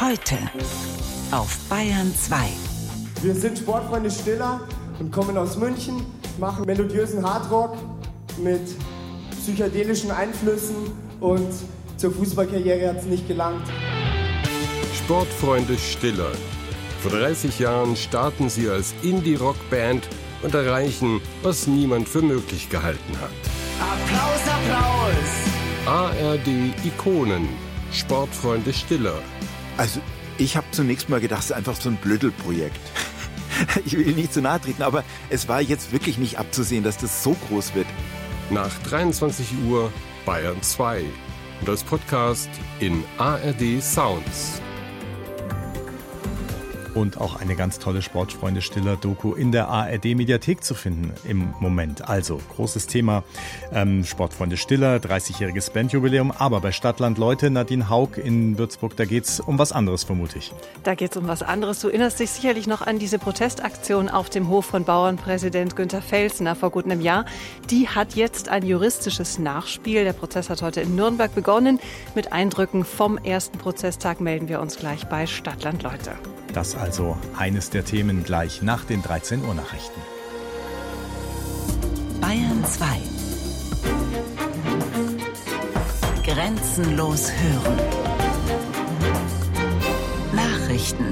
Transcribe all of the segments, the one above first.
Heute auf Bayern 2. Wir sind Sportfreunde Stiller und kommen aus München, machen melodiösen Hardrock mit psychedelischen Einflüssen und zur Fußballkarriere hat es nicht gelangt. Sportfreunde Stiller. Vor 30 Jahren starten sie als Indie-Rock-Band und erreichen, was niemand für möglich gehalten hat. Applaus, Applaus! ARD-Ikonen. Sportfreunde Stiller. Also, ich habe zunächst mal gedacht, es ist einfach so ein Blödelprojekt. Ich will nicht zu nahe treten, aber es war jetzt wirklich nicht abzusehen, dass das so groß wird. Nach 23 Uhr Bayern 2 und als Podcast in ARD Sounds. Und auch eine ganz tolle Sportfreunde-Stiller-Doku in der ARD-Mediathek zu finden im Moment. Also, großes Thema, Sportfreunde Stiller, 30-jähriges Bandjubiläum. Aber bei Stadtland Leute, Nadine Haug in Würzburg, da geht's um was anderes, vermute ich. Da geht's um was anderes. Du erinnerst dich sicherlich noch an diese Protestaktion auf dem Hof von Bauernpräsident Günter Felsner vor gut einem Jahr. Die hat jetzt ein juristisches Nachspiel. Der Prozess hat heute in Nürnberg begonnen. Mit Eindrücken vom ersten Prozesstag melden wir uns gleich bei Stadtland Leute. Das also eines der Themen gleich nach den 13 Uhr Nachrichten. Bayern 2. Grenzenlos hören. Nachrichten.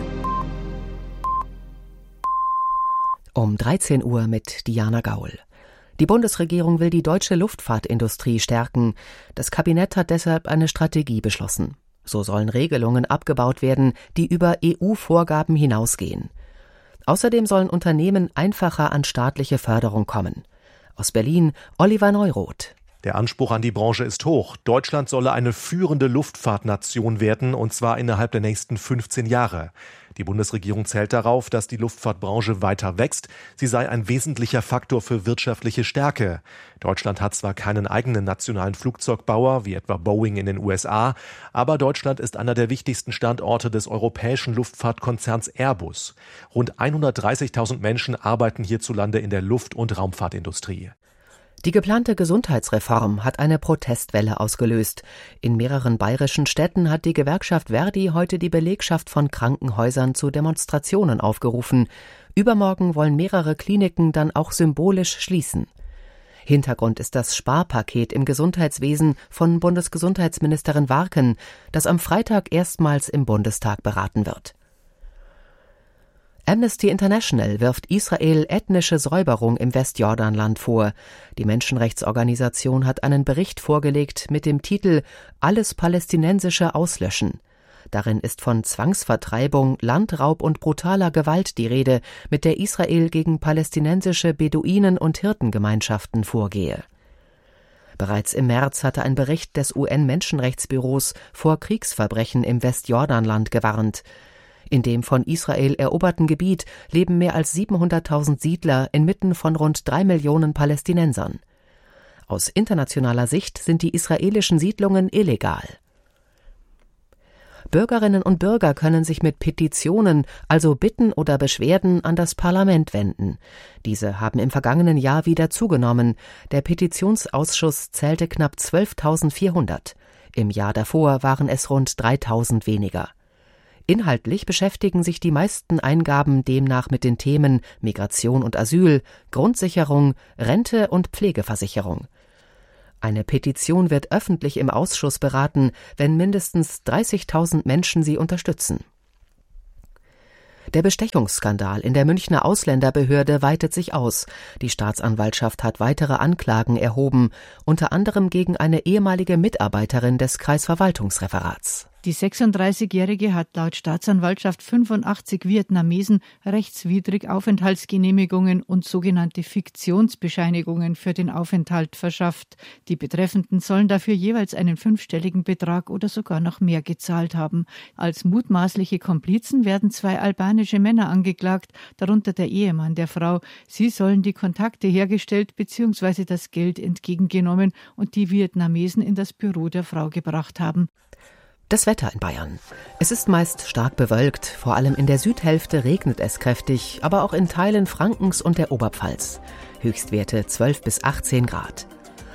Um 13 Uhr mit Diana Gaul. Die Bundesregierung will die deutsche Luftfahrtindustrie stärken. Das Kabinett hat deshalb eine Strategie beschlossen. So sollen Regelungen abgebaut werden, die über EU-Vorgaben hinausgehen. Außerdem sollen Unternehmen einfacher an staatliche Förderung kommen. Aus Berlin, Oliver Neuroth. Der Anspruch an die Branche ist hoch. Deutschland solle eine führende Luftfahrtnation werden, und zwar innerhalb der nächsten 15 Jahre. Die Bundesregierung zählt darauf, dass die Luftfahrtbranche weiter wächst. Sie sei ein wesentlicher Faktor für wirtschaftliche Stärke. Deutschland hat zwar keinen eigenen nationalen Flugzeugbauer, wie etwa Boeing in den USA, aber Deutschland ist einer der wichtigsten Standorte des europäischen Luftfahrtkonzerns Airbus. Rund 130.000 Menschen arbeiten hierzulande in der Luft- und Raumfahrtindustrie. Die geplante Gesundheitsreform hat eine Protestwelle ausgelöst. In mehreren bayerischen Städten hat die Gewerkschaft Verdi heute die Belegschaft von Krankenhäusern zu Demonstrationen aufgerufen. Übermorgen wollen mehrere Kliniken dann auch symbolisch schließen. Hintergrund ist das Sparpaket im Gesundheitswesen von Bundesgesundheitsministerin Warken, das am Freitag erstmals im Bundestag beraten wird. Amnesty International wirft Israel ethnische Säuberung im Westjordanland vor. Die Menschenrechtsorganisation hat einen Bericht vorgelegt mit dem Titel »Alles Palästinensische auslöschen«. Darin ist von Zwangsvertreibung, Landraub und brutaler Gewalt die Rede, mit der Israel gegen palästinensische Beduinen- und Hirtengemeinschaften vorgehe. Bereits im März hatte ein Bericht des UN-Menschenrechtsbüros vor Kriegsverbrechen im Westjordanland gewarnt. In dem von Israel eroberten Gebiet leben mehr als 700.000 Siedler inmitten von rund 3 Millionen Palästinensern. Aus internationaler Sicht sind die israelischen Siedlungen illegal. Bürgerinnen und Bürger können sich mit Petitionen, also Bitten oder Beschwerden, an das Parlament wenden. Diese haben im vergangenen Jahr wieder zugenommen. Der Petitionsausschuss zählte knapp 12.400. Im Jahr davor waren es rund 3.000 weniger. Inhaltlich beschäftigen sich die meisten Eingaben demnach mit den Themen Migration und Asyl, Grundsicherung, Rente und Pflegeversicherung. Eine Petition wird öffentlich im Ausschuss beraten, wenn mindestens 30.000 Menschen sie unterstützen. Der Bestechungsskandal in der Münchner Ausländerbehörde weitet sich aus. Die Staatsanwaltschaft hat weitere Anklagen erhoben, unter anderem gegen eine ehemalige Mitarbeiterin des Kreisverwaltungsreferats. Die 36-Jährige hat laut Staatsanwaltschaft 85 Vietnamesen rechtswidrig Aufenthaltsgenehmigungen und sogenannte Fiktionsbescheinigungen für den Aufenthalt verschafft. Die Betreffenden sollen dafür jeweils einen 5-stelligen Betrag oder sogar noch mehr gezahlt haben. Als mutmaßliche Komplizen werden 2 albanische Männer angeklagt, darunter der Ehemann der Frau. Sie sollen die Kontakte hergestellt bzw. das Geld entgegengenommen und die Vietnamesen in das Büro der Frau gebracht haben. Das Wetter in Bayern. Es ist meist stark bewölkt, vor allem in der Südhälfte regnet es kräftig, aber auch in Teilen Frankens und der Oberpfalz. Höchstwerte 12 bis 18 Grad.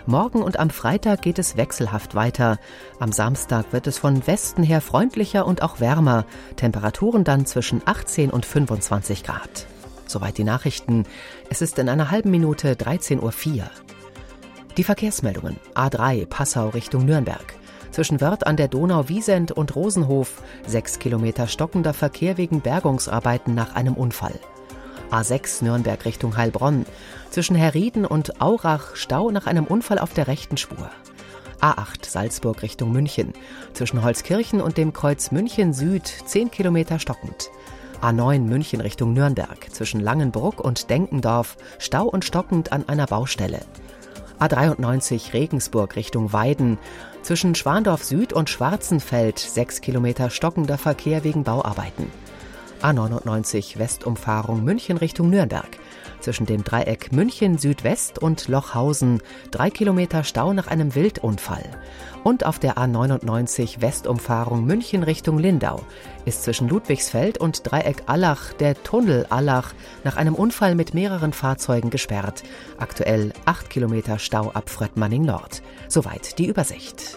Morgen und am Freitag geht es wechselhaft weiter. Am Samstag wird es von Westen her freundlicher und auch wärmer. Temperaturen dann zwischen 18 und 25 Grad. Soweit die Nachrichten. Es ist in einer halben Minute 13:04 Uhr. Die Verkehrsmeldungen. A3 Passau Richtung Nürnberg. Zwischen Wörth an der Donau-Wiesent und Rosenhof 6 Kilometer stockender Verkehr wegen Bergungsarbeiten nach einem Unfall. A6 Nürnberg Richtung Heilbronn. Zwischen Herrieden und Aurach Stau nach einem Unfall auf der rechten Spur. A8 Salzburg Richtung München. Zwischen Holzkirchen und dem Kreuz München Süd 10 Kilometer stockend. A9 München Richtung Nürnberg. Zwischen Langenbruck und Denkendorf Stau und stockend an einer Baustelle. A93 Regensburg Richtung Weiden. Zwischen Schwandorf Süd und Schwarzenfeld 6 Kilometer stockender Verkehr wegen Bauarbeiten. A99 Westumfahrung München Richtung Nürnberg. Zwischen dem Dreieck München Südwest und Lochhausen 3 Kilometer Stau nach einem Wildunfall. Und auf der A99 Westumfahrung München Richtung Lindau ist zwischen Ludwigsfeld und Dreieck Allach der Tunnel Allach nach einem Unfall mit mehreren Fahrzeugen gesperrt. Aktuell 8 Kilometer Stau ab Fröttmanning Nord. Soweit die Übersicht.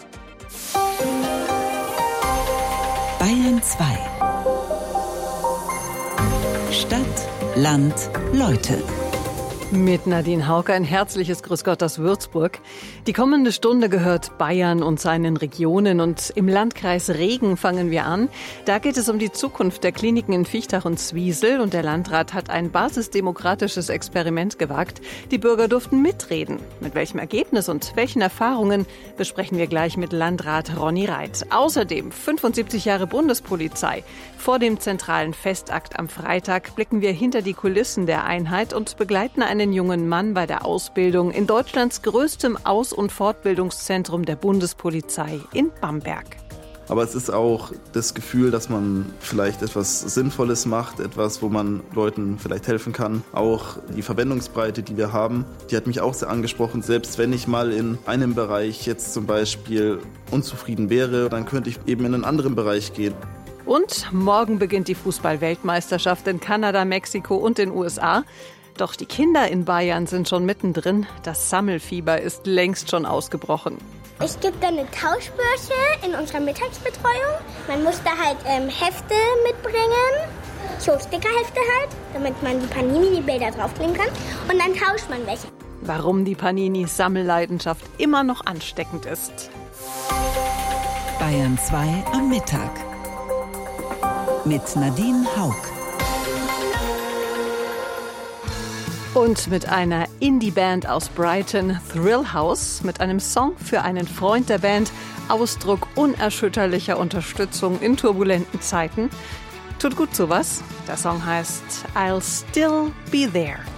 Bayern 2. Stadt, Land, Leute. Mit Nadine Hauke ein herzliches Grüß Gott aus Würzburg. Die kommende Stunde gehört Bayern und seinen Regionen und im Landkreis Regen fangen wir an. Da geht es um die Zukunft der Kliniken in Viechtach und Zwiesel und der Landrat hat ein basisdemokratisches Experiment gewagt. Die Bürger durften mitreden. Mit welchem Ergebnis und welchen Erfahrungen besprechen wir gleich mit Landrat Ronny Reit. Außerdem 75 Jahre Bundespolizei. Vor dem zentralen Festakt am Freitag blicken wir hinter die Kulissen der Einheit und begleiten einen jungen Mann bei der Ausbildung in Deutschlands größtem Aus- und Fortbildungszentrum der Bundespolizei in Bamberg. Aber es ist auch das Gefühl, dass man vielleicht etwas Sinnvolles macht, etwas, wo man Leuten vielleicht helfen kann. Auch die Verwendungsbreite, die wir haben, die hat mich auch sehr angesprochen. Selbst wenn ich mal in einem Bereich jetzt zum Beispiel unzufrieden wäre, dann könnte ich eben in einen anderen Bereich gehen. Und morgen beginnt die Fußball-Weltmeisterschaft in Kanada, Mexiko und den USA. Doch die Kinder in Bayern sind schon mittendrin. Das Sammelfieber ist längst schon ausgebrochen. Es gibt eine Tauschbörse in unserer Mittagsbetreuung. Man muss da halt Hefte mitbringen, so Stickerhefte halt, damit man die Panini-Bilder draufkleben kann. Und dann tauscht man welche. Warum die Panini-Sammelleidenschaft immer noch ansteckend ist. Bayern 2 am Mittag. Mit Nadine Hauke. Und mit einer Indie-Band aus Brighton, Thrill House, mit einem Song für einen Freund der Band, Ausdruck unerschütterlicher Unterstützung in turbulenten Zeiten. Tut gut sowas. Der Song heißt I'll Still Be There.